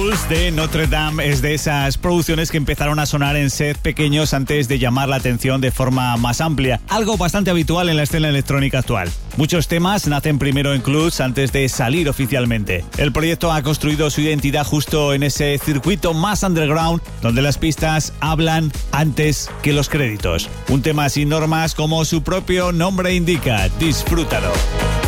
Fools de Notre Dame es de esas producciones que empezaron a sonar en sets pequeños antes de llamar la atención de forma más amplia, algo bastante habitual en la escena electrónica actual. Muchos temas nacen primero en clubs antes de salir oficialmente. El proyecto ha construido su identidad justo en ese circuito más underground, donde las pistas hablan antes que los créditos. Un tema sin normas, como su propio nombre indica. Disfrútalo.